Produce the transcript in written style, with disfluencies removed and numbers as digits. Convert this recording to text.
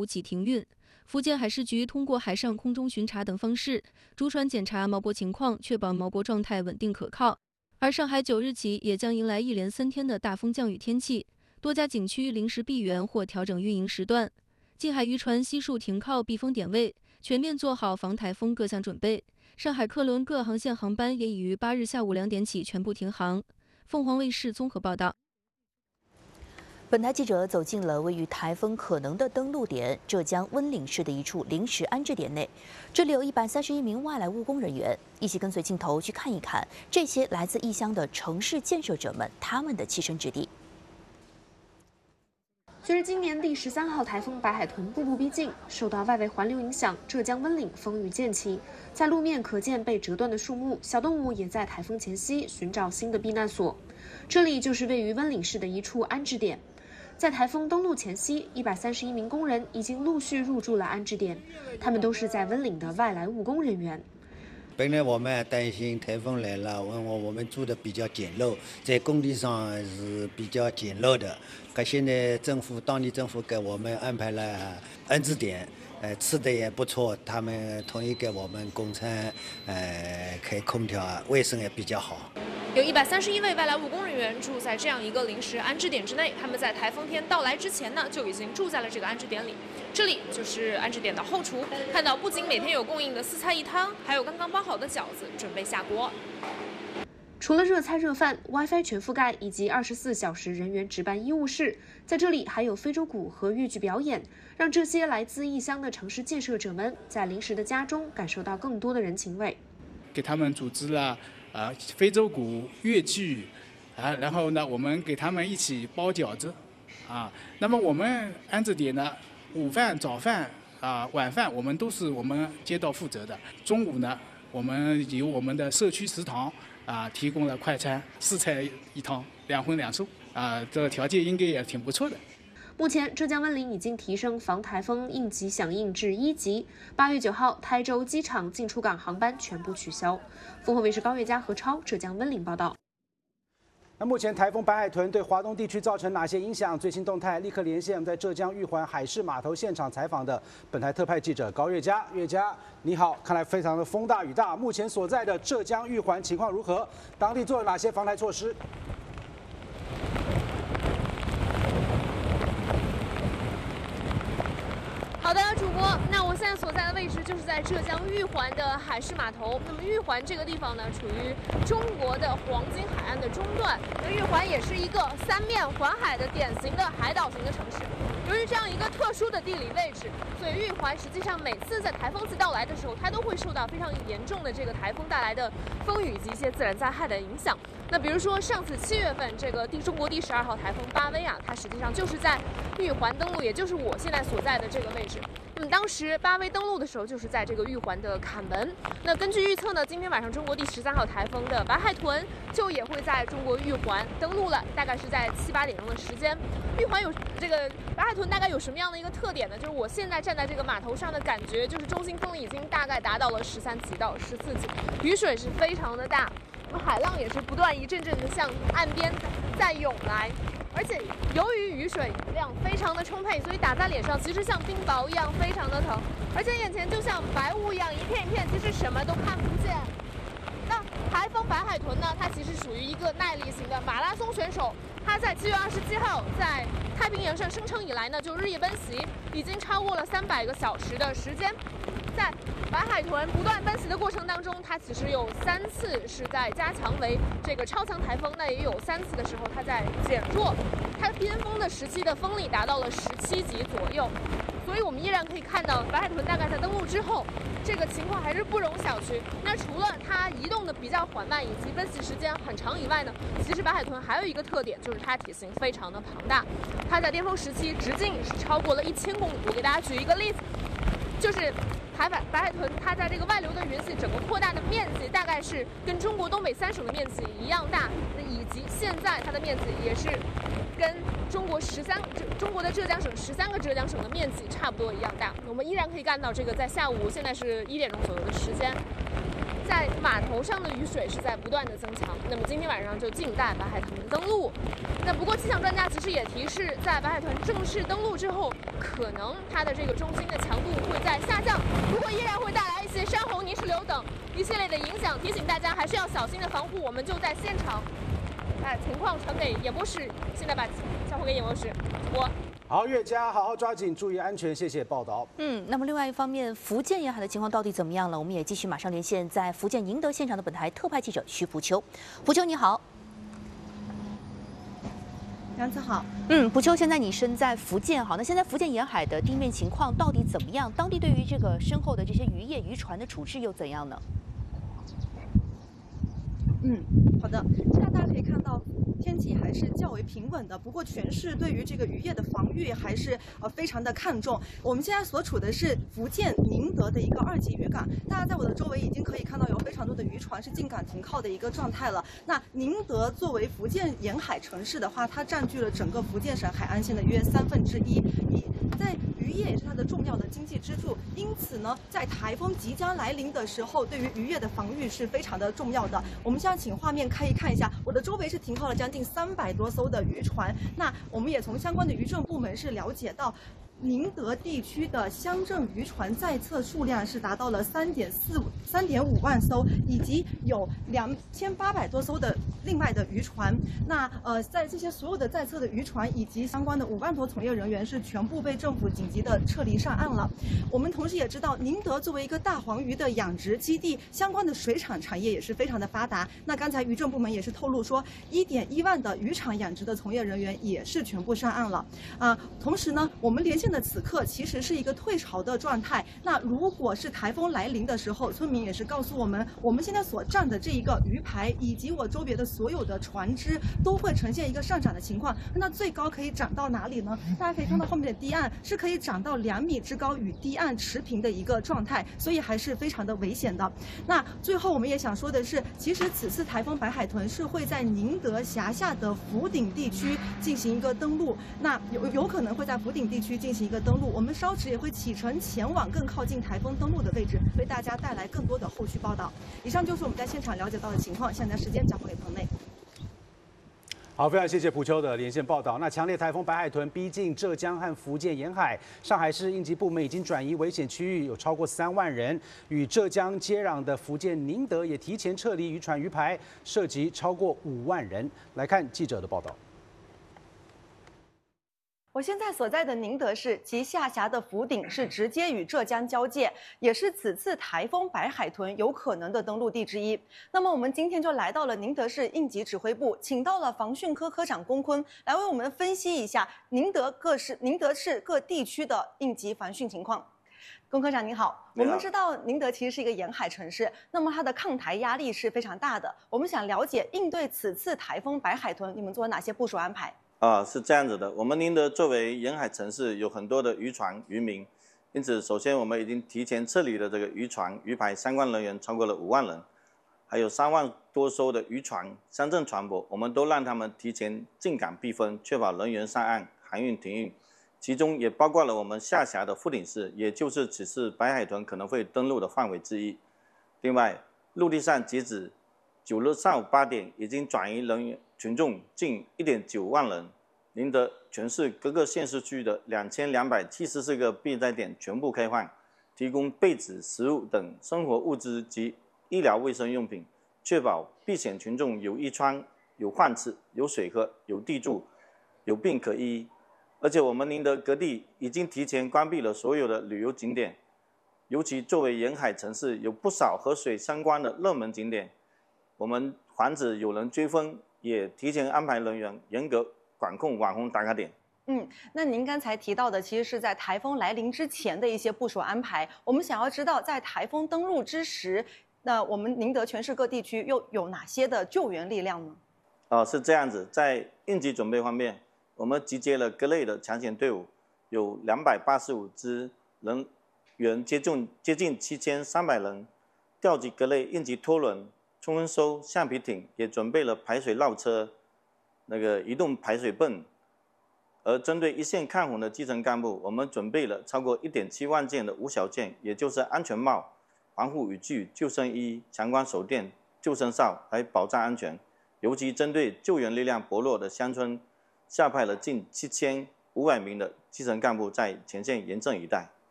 午起停运。福建海事局通过海上、空中巡查等方式，逐船检查锚泊情况，确保锚泊状态稳定可靠。而上海9日起也将迎来一连3天的大风降雨天气，多家景区临时闭园或调整运营时段，近海渔船悉数停靠避风点位，全面做好防台风各项准备。上海客轮各航线航班也已于8日下午2点起全部停航。凤凰卫视综合报道。 本台记者走进了位于台风可能的登陆点浙江温岭市的一处临时安置点内，这里有131名外来务工人员，一起跟随镜头去看一看这些来自异乡的城市建设者们他们的栖身之地。 随着今年第13号台风白海豚步步逼近，受到外围环流影响，浙江温岭风雨渐起，在路面可见被折断的树木，小动物也在台风前夕寻找新的避难所。这里就是位于温岭市的一处安置点。在台风登陆前夕，131名工人已经陆续入住了安置点，他们都是在温岭的外来务工人员。 本来我们担心台风来了，我们住的比较简陋，在工地上是比较简陋的。可现在当地政府给我们安排了安置点，吃的也不错，他们同意给我们供餐，开空调，卫生也比较好。 有131位外来务工人员住在这样一个临时安置点之内，他们在台风天到来之前呢，就已经住在了这个安置点里。这里就是安置点的后厨，看到不仅每天有供应的4菜1汤，还有刚刚包好的饺子准备下锅。除了热菜热饭、WiFi 全覆盖以及24小时人员值班医务室，在这里还有非洲鼓和越剧表演，让这些来自异乡的城市建设者们在临时的家中感受到更多的人情味。 给他们组织了非洲鼓、越剧然后呢，我们给他们一起包饺子那么我们安置点呢，午饭、早饭晚饭我们都是我们街道负责的。中午呢，我们由我们的社区食堂提供了快餐，4菜1汤，2荤2素这个条件应该也挺不错的。 目前，浙江温岭已经提升防台风应急响应至1级。8月9号，台州机场进出港航班全部取消。凤凰卫视高月佳、何超，浙江温岭报道。 那目前台风白海豚对华东地区造成哪些影响？最新动态立刻连线在浙江玉环海事码头现场采访的本台特派记者高月佳。月佳，你好，看来非常的风大雨大。目前所在的浙江玉环情况如何？当地做了哪些防台措施？ 好的，主播，那我现在所在的位置就是在浙江玉环的海事码头。那么玉环这个地方呢，处于中国的黄金海岸的中段。那玉环也是一个3面环海的典型的海岛型的城市。由于这样一个特殊的地理位置，所以玉环实际上每次在台风季到来的时候，它都会受到非常严重的这个台风带来的风雨以及一些自然灾害的影响。那比如说上次7月份这个中国第12号台风巴威它实际上就是在玉环登陆，也就是我现在所在的这个位置。那么当时巴威登陆的时候，就是在这个玉环的坎门。那根据预测呢，今天晚上中国第13号台风的白海豚就也会在中国玉环登陆了，大概是在7、8点钟的时间。玉环有这个白海豚大概有什么样的一个特点呢？就是我现在站在这个码头上的感觉，就是中心风已经大概达到了13级到14级，雨水是非常的大。海浪也是不断一阵阵的向岸边在涌来，而且由于雨水量非常的充沛，所以打在脸上其实像冰雹一样非常的疼，而且眼前就像白雾一样一片一片，其实什么都看不见。那台风白海豚呢，它其实属于一个耐力型的马拉松选手，它在7月27号在太平洋上生成以来呢，就日夜奔袭，已经超过了300个小时的时间。在白海豚不断奔袭的过程当中，它其实有3次是在加强为这个超强台风，那也有3次的时候它在减弱，它巅峰的时期的风力达到了17级左右。所以我们依然可以看到白海豚大概在登陆之后，这个情况还是不容小觑。那除了它移动的比较缓慢以及奔袭时间很长以外呢，其实白海豚还有一个特点，就是它体型非常的庞大，它在巅峰时期直径是超过了1000公里。我给大家举一个例子，就是白海豚它在这个外流的云系整个扩大的面积大概是跟中国东北3省的面积一样大，那以及现在它的面积也是跟中国的浙江省13个浙江省的面积差不多一样大。我们依然可以看到，这个在下午现在是1点钟左右的时间，在码头上的雨水是在不断的增强。那么今天晚上就静待白海豚的登陆。那不过气象专家其实也提示，在白海豚正式登陆之后，可能它的这个中心的强度会在下降，不过依然会带来一些山洪、泥石流等一系列的影响，提醒大家还是要小心的防护。我们就在现场，情况传给演播室，现在把交回给演播室主播。 好，岳家好好抓紧，注意安全，谢谢报道。 那么另外一方面，福建沿海的情况到底怎么样了？我们也继续马上连线在福建宁德现场的本台特派记者徐福秋。福秋你好。 杨子好。 福秋，现在你身在福建，好，那现在福建沿海的地面情况到底怎么样？当地对于这个身后的这些渔业渔船的处置又怎样呢？ 好的，现在大家可以看到，天气还是较为平稳的。不过全市对于这个渔业的防御还是非常的看重。我们现在所处的是福建宁德的一个2级渔港，大家在我的周围已经可以看到有非常多的渔船是进港停靠的一个状态了。那宁德作为福建沿海城市的话，它占据了整个福建省海岸线的约1/3，在渔业也是它的重要的经济支柱。因此呢，在台风即将来临的时候，对于渔业的防御是非常的重要的。我们现在请画面看一下，我的周围是停靠了将近300多艘的渔船。那我们也从相关的渔政部门是了解到，宁德地区的乡镇渔船在册数量是达到了3.5万艘，以及有2800多艘的另外的渔船。那在这些所有的在册的渔船以及相关的5万多从业人员是全部被政府紧急的撤离上岸了。我们同时也知道，宁德作为一个大黄鱼的养殖基地，相关的水产产业也是非常的发达。那刚才渔政部门也是透露说，1.1万的渔场养殖的从业人员也是全部上岸了。同时呢，我们连线的此刻其实是一个退潮的状态。那如果是台风来临的时候，村民也是告诉我们，我们现在所站的这一个鱼排以及我周边的所有的船只都会呈现一个上涨的情况。那最高可以涨到哪里呢？大家可以看到后面的堤岸是可以涨到2米之高，与堤岸持平的一个状态，所以还是非常的危险的。那最后我们也想说的是，其实此次台风白海豚是会在宁德辖下的福鼎地区进行一个登陆，那有可能会在福鼎地区进行一个登陆。我们稍迟也会启程前往更靠近台风登陆的位置，为大家带来更多的后续报道。以上就是我们在现场了解到的情况，现在时间交还给彭内。 好，非常谢谢蒲秋的连线报道。那强烈台风白海豚逼近浙江和福建沿海，上海市应急部门已经转移危险区域，有超过3万人。与浙江接壤的福建宁德也提前撤离渔船鱼排，涉及超过5万人。来看记者的报道。 我现在所在的宁德市及下辖的福鼎是直接与浙江交界，也是此次台风白海豚有可能的登陆地之一。那么我们今天就来到了宁德市应急指挥部，请到了防汛科科长龚坤来为我们分析一下宁德市各地区的应急防汛情况。龚科长您好，我们知道宁德其实是一个沿海城市，那么它的抗台压力是非常大的。我们想了解应对此次台风白海豚，你们做了哪些部署安排？ 是这样子的，我们宁德作为沿海城市，有很多的渔船、渔民，因此首先我们已经提前撤离了这个渔船、渔排相关人员超过了5万人，还有3万多艘的渔船、乡镇船舶，我们都让他们提前进港避风，确保人员上岸、航运停运。其中也包括了我们下辖的福鼎市，也就是此次白海豚可能会登陆的范围之一。另外，陆地上截止9日上午8点，已经转移人员群众近1.9万人。宁德全市各个县市区的2274个避灾点全部开放，提供被子、食物等生活物资及医疗卫生用品，确保避险群众有衣穿、有饭吃、有水喝、有地住、有病可医。而且我们宁德各地已经提前关闭了所有的旅游景点，尤其作为沿海城市，有不少和水相关的热门景点，我们防止有人追风，也提前安排人员严格管控网红打卡点。 那您刚才提到的其实是在台风来临之前的一些部署安排。我们想要知道，在台风登陆之时，那我们宁德全市各地区又有哪些的救援力量呢？ 是这样子，在应急准备方面，我们集结了各类的抢险队伍，有285支员接近7300人，调集各类应急拖轮、冲锋舟、橡皮艇，也准备了排水绕车、移动排水泵。而针对一线抗洪的基层干部，我们准备了超过1.7万件的无小件，也就是安全帽、防护雨具、救生衣、强光手电、救生哨，来保障安全。尤其针对救援力量薄弱的乡村，下派了近7500名的基层干部在前线严阵以待。